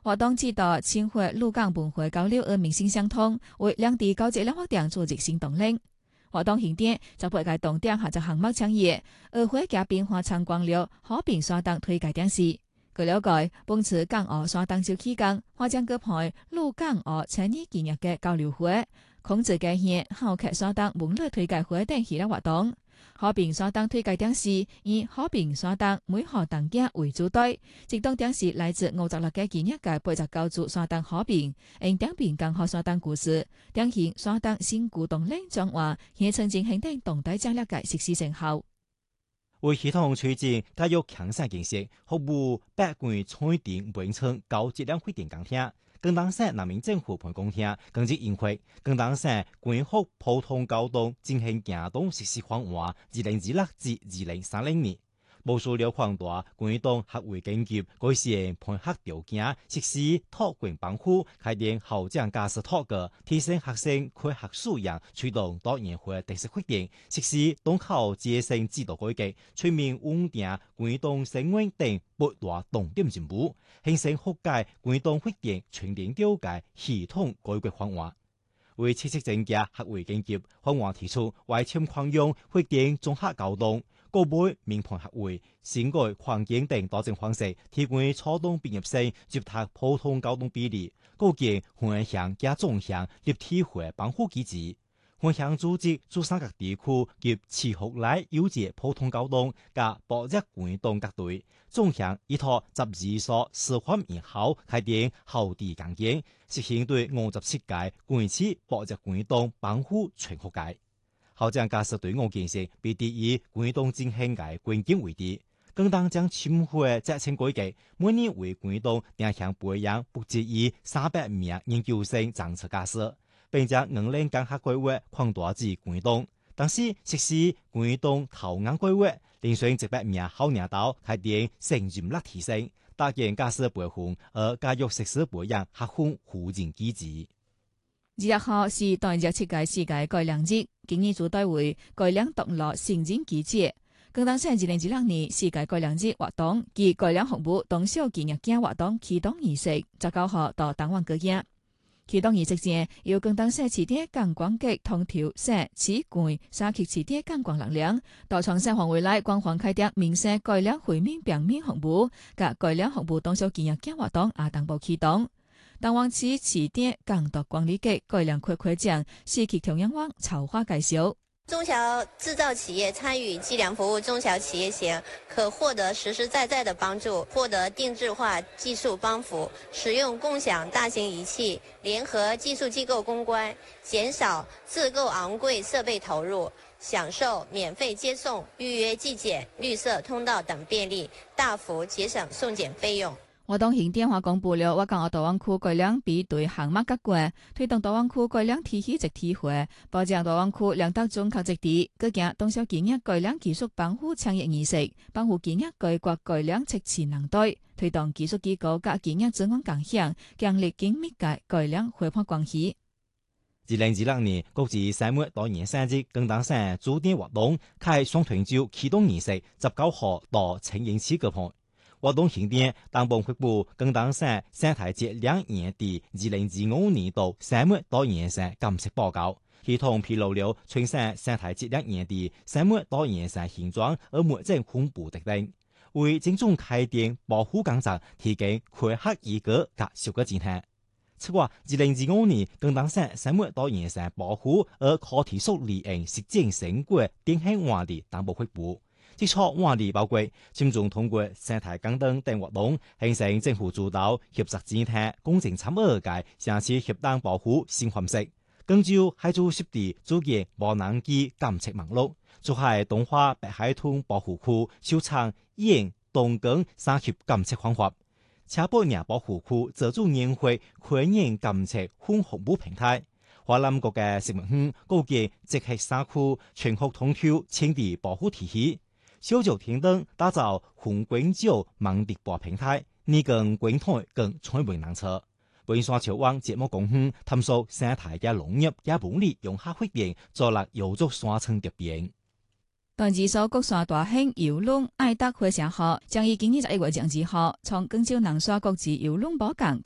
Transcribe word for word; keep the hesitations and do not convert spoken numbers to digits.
活動指導青花鹿港文化交流而民心相通，為兩地交接兩發點組織新動力。活動現點就八個重點合作項目倡議，而會加變化參觀了和平沙灘推介點是。據了解，本次港澳沙灘小期間，會將舉辦鹿港澳青年紀念嘅交流會、孔子概念、好客沙灘文旅推介會等系列活動。和平沙灘推介點是以和平沙灘美好當家為主題，活動點是來自五十六個紀念嘅八十九組沙灘和平，因點評江河沙灘故事，點現沙灘新古洞嶺彰化，現曾經肯定動態戰略嘅實施成效。 為系統推進教育強省建設，服務百縣菜店文創高質量發展工廳。廣東省人民政府盤公廳根據應會，廣東省關於普通交通進行行動實施方案二零二六至二零三零年，部署了擴大關動學位研究，改善盤學條件，實施托管保護，開展校長駕駛托個，提升學生科學素養，推動多元化特色發展，實施東考接生制度改革，全面穩定關動生活等八大重點進步，形成學界關動發展全面了解系統改革方案。為切實增加學位研究，方案提出外遷擴用發展綜合交通。高倍面盤學會、先改環境等多種方式，提高初中畢業生接讀普通交通比例，構建分鄉加縱鄉立體化保護機制。分鄉組織珠三角地區及市區內有節普通交通加駁浙關動各隊，縱鄉依託十二所師範院校開展校地共建，實行對五十七屆關市駁浙關動保護全學界。校長駕駛隊伍建設必定以關動振興嘅關鍵為地，更當將青花責成改革，每年為關動定向培養不至於三百名研究生政策駕駛，並將五年講學規劃擴大至關動，同時實施關動投硬規劃，遴選一百名好領導開展成任率提升，搭建駕駛培訓而教育實施培養學訓輔助機制。 二十號是第二十七屆世界改良日，今年主題為改良獨立成人機制。廣東省二零二六年世界改良日活動及改良服務動小紀念日活動啟動儀式，十九號到台灣舉行。啟動儀式前，由廣東省市電觀光局同調省市縣社區市電觀光力量，到創省範圍內廣泛開展民生改良惠民便民服務及改良服務動小紀念日活動也同步啟動。台灣市市電港督管理局改良區區長市區中央網籌劃介紹。 中小製造企業參與計量服務中小企業險，可獲得實實在在的幫助，獲得定制化技術幫扶，使用共享大型儀器，聯合技術機構攻關，減少自購昂貴設備投入，享受免費接送、預約寄檢、綠色通道等便利，大幅節省送檢費用。 活動現電話公布了我港澳大灣區改良比對項目結果，推動大灣區改良體系一體化，保障大灣區兩德中靠一地，各件動小紀念改良技術保護倡議儀式，保護紀念各國改良測試能力，推動技術機構甲紀念資源共享，建立緊密嘅改良伙伴關係。 二零二六年國際生物多元生日廣東省主點活動開雙twin洲啟動儀式，十九號到青英市舉辦。活動現點當報發布廣東省生態節兩年的二零二五年度生物多元性監測報告，系統披露了全省生態節兩年的生物多元性現狀而目前分布特徵，為正宗開展保護工作提供科學依據及數據證據。此外，二零二五年廣東省生物多元性保護而可持續利用實踐成果典型案例當報發布。接觸案例包括群眾通過生態廣東等活動，形成政府主導協作集團公正參與界城市協同保護新方式。根據海珠濕地組建無人機監測網絡，珠海東華北海豚保護區首創燕東江三級監測方法。車陂埕保護區自主研發跨年監測混服務平台。華南國嘅食物園構建直轄三區全國通透青地保護體系。小酒天燈打造紅滾酒網直播平台，你更滾台更傳媒能策。本山潮灣節目公園探索生態嘅農業也本地融合發展，做落有足山村特變。 段子手國山大興遊龍愛德火車號將於今年十一月二號從廣州南沙國際遊龍寶港